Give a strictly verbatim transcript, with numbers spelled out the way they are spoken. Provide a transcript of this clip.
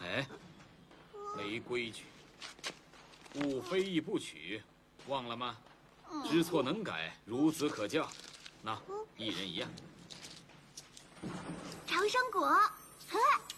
哎，没规矩，勿非议不取，忘了吗？知错能改，孺子可教。那一人一样。 长生果，呵。